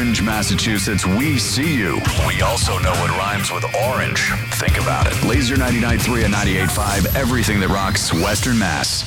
Orange, Massachusetts, we see you. We also know what rhymes with orange. Think about it. Laser 99.3 and 98.5, everything that rocks Western Mass.